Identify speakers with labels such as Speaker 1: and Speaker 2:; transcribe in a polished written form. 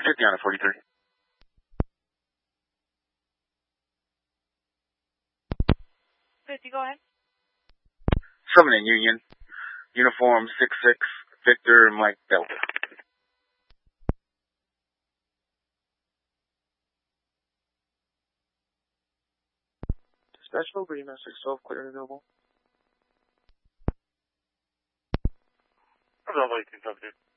Speaker 1: 50 on a 43.
Speaker 2: 50, go ahead.
Speaker 1: 7 in Union. Uniform 66, Victor Mike Delta. Dispatch over, email 612, clear and available.
Speaker 3: Available 1872.